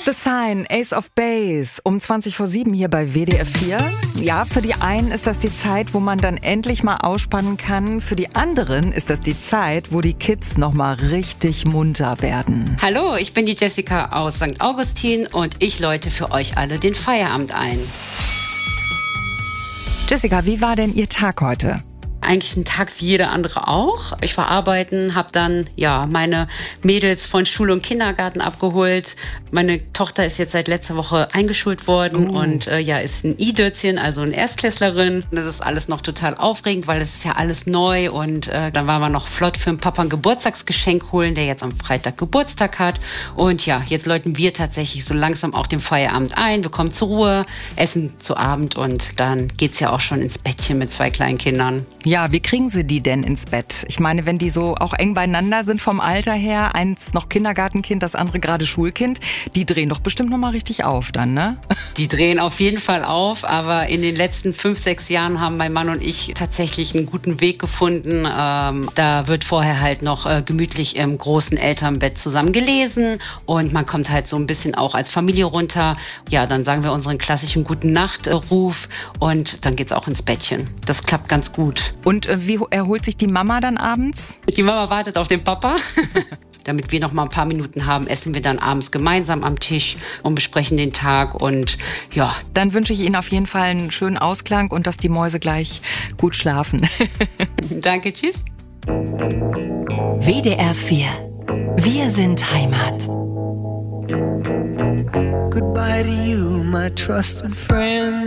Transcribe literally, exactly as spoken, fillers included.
The Sign, Ace of Base, um zwanzig vor sieben hier bei W D R vier. Ja, für die einen ist das die Zeit, wo man dann endlich mal ausspannen kann. Für die anderen ist das die Zeit, wo die Kids noch mal richtig munter werden. Hallo, ich bin die Jessica aus Sankt Augustin und ich läute für euch alle den Feierabend ein. Jessica, wie war denn Ihr Tag heute? Eigentlich ein Tag wie jeder andere auch. Ich war arbeiten, habe dann ja meine Mädels von Schule und Kindergarten abgeholt. Meine Tochter ist jetzt seit letzter Woche eingeschult worden uh. und äh, ja ist ein I-Dötzchen, also eine Erstklässlerin. Das ist alles noch total aufregend, weil es ist ja alles neu und äh, dann waren wir noch flott für den Papa ein Geburtstagsgeschenk holen, der jetzt am Freitag Geburtstag hat. Und ja, jetzt läuten wir tatsächlich so langsam auch den Feierabend ein. Wir kommen zur Ruhe, essen zu Abend und dann geht's ja auch schon ins Bettchen mit zwei kleinen Kindern. Ja, wie kriegen Sie die denn ins Bett? Ich meine, wenn die so auch eng beieinander sind vom Alter her, eins noch Kindergartenkind, das andere gerade Schulkind, die drehen doch bestimmt noch mal richtig auf dann, ne? Die drehen auf jeden Fall auf, aber in den letzten fünf, sechs Jahren haben mein Mann und ich tatsächlich einen guten Weg gefunden. Ähm, da wird vorher halt noch äh, gemütlich im großen Elternbett zusammen gelesen und man kommt halt so ein bisschen auch als Familie runter. Ja, dann sagen wir unseren klassischen Guten-Nacht-Ruf und dann geht's auch ins Bettchen. Das klappt ganz gut. Und äh, wie erholt sich die Mama dann abends? Die Mama wartet auf den Papa. Damit wir noch mal ein paar Minuten haben, essen wir dann abends gemeinsam am Tisch und besprechen den Tag und ja. Dann wünsche ich Ihnen auf jeden Fall einen schönen Ausklang und dass die Mäuse gleich gut schlafen. Danke, tschüss. W D R vier. Wir sind Heimat. Goodbye to you, my trusted friend.